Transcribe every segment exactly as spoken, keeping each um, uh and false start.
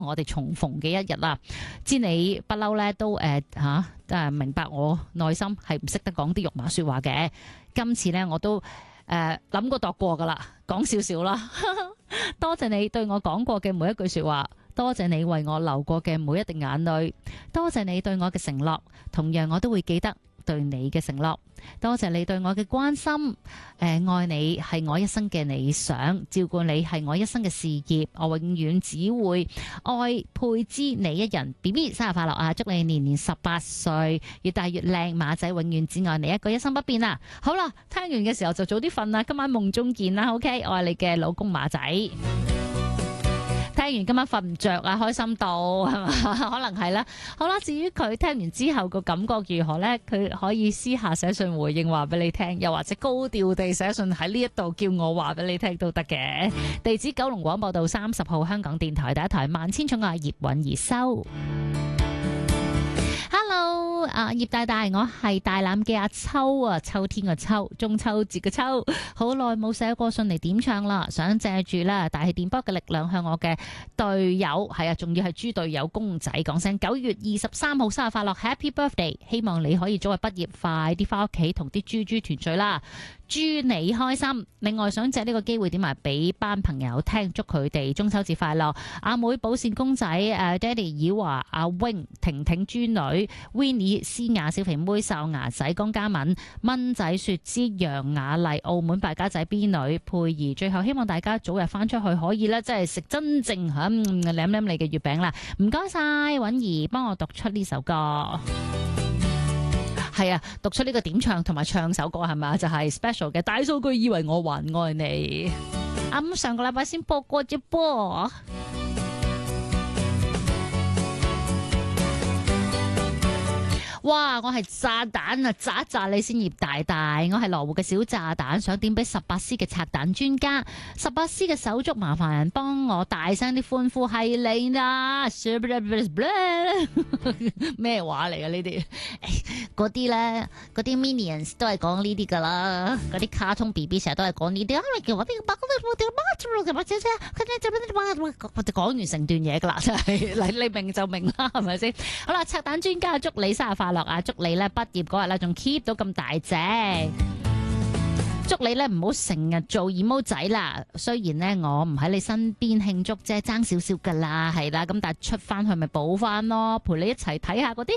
我哋重逢嘅一日啦。知你不嬲咧都誒嚇，真、啊、係明白我內心係唔識得講啲肉麻説話嘅。今次咧我都誒諗、呃、過度過噶啦，講少少啦。多謝你對我講過嘅每一句説話，多謝你為我流過嘅每一滴眼淚，多謝你對我嘅承諾，同樣我都會記得對你嘅承諾。多謝你對我嘅關心，誒、呃，愛你係我一生嘅理想，照顧你係我一生嘅事業，我永遠只會愛配之你一人。B B 生日快樂啊！祝你年年十八歲，越大越靚，馬仔永遠只愛你一個，一生不變啊！好啦，聽完嘅時候就早啲瞓啦，今晚夢中見啦 ，OK？我係你嘅老公馬仔。聽完今晚瞓唔着啊，開心到係嘛？可能係啦。好啦，至於佢聽完之後個感覺如何呢？佢可以私下寫信回應話俾你聽，又或者高調地寫信喺呢一度叫我話俾你聽都得嘅。地址九龍廣播道三十號，香港電台第一台，萬千寵愛葉韻儀收。Hello， 啊葉大大，我係大欖嘅阿秋啊，秋天嘅秋，中秋節嘅秋，好耐冇寫過信嚟點唱啦，想借住啦大氣電波嘅力量向我嘅隊友，係啊，仲要係豬隊友公仔講聲九月二十三號生日快樂 ，Happy Birthday！ 希望你可以早日畢業，快啲翻屋企同啲豬豬團聚啦。祝你開心！另外想借呢個機會點埋俾班朋友聽，祝佢哋中秋節快樂。阿妹寶善公仔、誒爹哋以華、阿 wing、婷婷豬女、Winnie、思雅、小肥妹、哨牙仔、江嘉敏、蚊仔、雪之、楊雅麗、澳門敗家仔 B 女、佩儀。最後希望大家早日翻出去，可以咧，即係食真正嚇舐舐你嘅月餅啦！唔該晒，韻儀幫我讀出呢首歌。係啊，讀出呢個點唱同埋唱首歌係咪？就係、是、special 嘅大數據以為我還愛你。啱上個禮拜先播過啫噃。哇！我係炸彈啊，炸一炸你先，葉大大。我係羅湖嘅小炸彈，想點俾十八 C 嘅拆彈專家，十八 C 嘅手足，麻煩人幫我大聲啲歡呼係你啦！咩話嚟㗎呢啲？嗰啲咧，嗰啲 Minions 都係講呢啲噶啦，嗰啲卡通 B B 成日都係講呢啲。我哋講完成段嘢噶啦，真係你你明就明啦，係咪先？好啦，拆彈專家祝你生日快樂啊！祝你咧畢業嗰日咧仲 keep 到咁大隻，祝你咧唔好成日做 emo 仔啦。雖然咧我唔喺你身邊慶祝啫，爭少少噶啦，係啦，咁但係出翻去咪補翻咯，陪你一齊睇下嗰啲。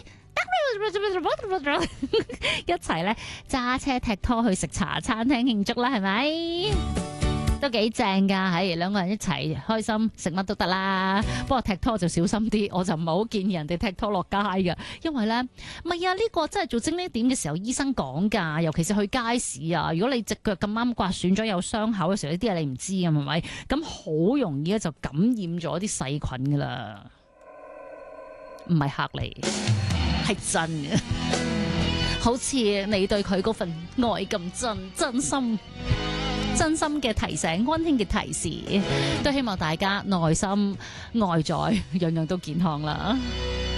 一齊咧揸車踢拖去食茶餐廳慶祝啦，係咪？都幾正噶，係兩個人一齊開心食乜都得啦。不過踢拖就小心啲，我就唔係好建議人哋踢拖落街噶，因為咧唔係啊，呢個真係做精靈點嘅時候醫生講噶，尤其是去街市啊，如果你隻腳咁啱刮損咗有傷口嘅時候，呢啲嘢你唔知啊，係咪？咁好容易咧就感染咗啲細菌噶啦，唔係嚇你，係真嘅。好似你對佢嗰份愛咁真，真心。真心嘅提醒，溫馨嘅提示，都希望大家內心外在樣樣都健康啦。